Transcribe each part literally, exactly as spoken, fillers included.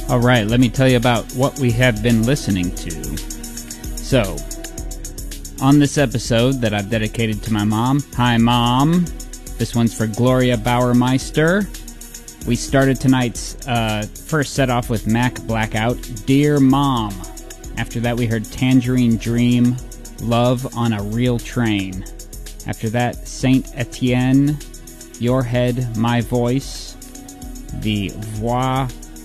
All right, let me tell you about what we have been listening to. So, on this episode that I've dedicated to my mom, hi Mom, this one's for Gloria Bauermeister. We started tonight's uh, first set off with Mac Blackout, Dear Mom. After that we heard Tangerine Dream, Love on a Real Train. After that, Saint Etienne, Your Head, My Voice, the Voix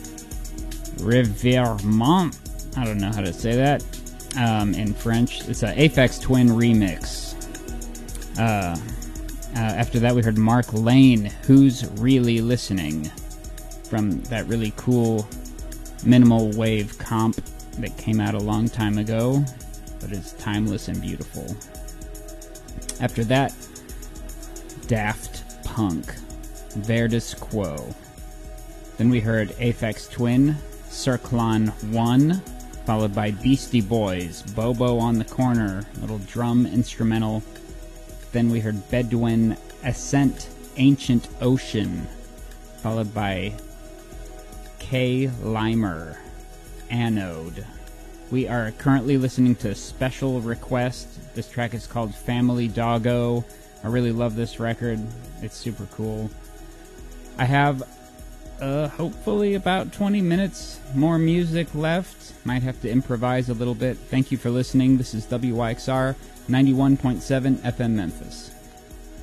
Revermont, I don't know how to say that, um, in French. It's a Aphex Twin remix. Uh, uh, after that we heard Mark Lane, Who's Really Listening, from that really cool minimal wave comp that came out a long time ago, but is timeless and beautiful. After that, Daft Punk, Verdus Quo. Then we heard Aphex Twin, Circlon one, followed by Beastie Boys, Bobo on the Corner, little drum instrumental. Then we heard Bedouin Ascent, Ancient Ocean, followed by K. Limer, Anode. We are currently listening to Special Request. This track is called Family Doggo. I really love this record. It's super cool. I have uh, hopefully about twenty minutes more music left. Might have to improvise a little bit. Thank you for listening. This is W Y X R ninety-one point seven F M Memphis.